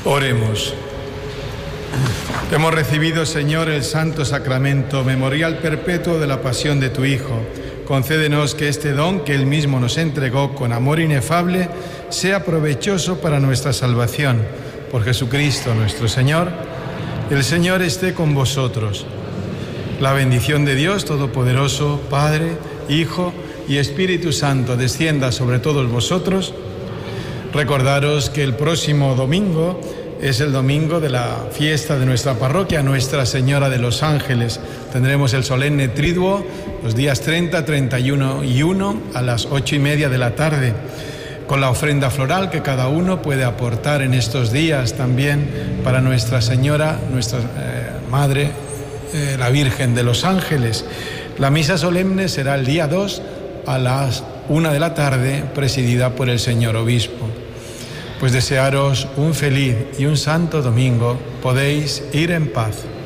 Oremos. Hemos recibido, Señor, el santo sacramento, memorial perpetuo de la pasión de tu Hijo. Concédenos que este don que Él mismo nos entregó con amor inefable sea provechoso para nuestra salvación. Por Jesucristo nuestro Señor. El Señor esté con vosotros. La bendición de Dios Todopoderoso, Padre, Hijo y Espíritu Santo, descienda sobre todos vosotros. Recordaros que el próximo domingo es el domingo de la fiesta de nuestra parroquia, Nuestra Señora de los Ángeles. Tendremos el solemne triduo los días 30, 31 y 1 a las 8:30 de la tarde, con la ofrenda floral que cada uno puede aportar en estos días también para Nuestra Señora, nuestra Madre, la Virgen de los Ángeles. La misa solemne será el día 2 a las 1 de la tarde, presidida por el señor obispo. Pues desearos un feliz y un santo domingo. Podéis ir en paz.